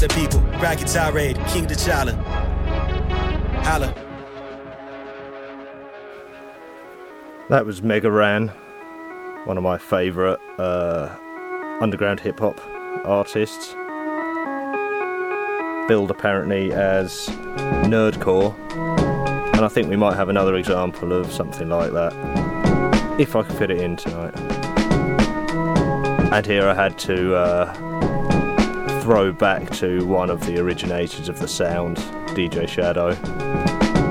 the people. Bracket tirade, King T'Challa. Holla. That was Mega Ran, one of my favourite underground hip-hop artists. Billed apparently as nerdcore, and I think we might have another example of something like that, if I could fit it in tonight. And here I had to throw back to one of the originators of the sound, DJ Shadow.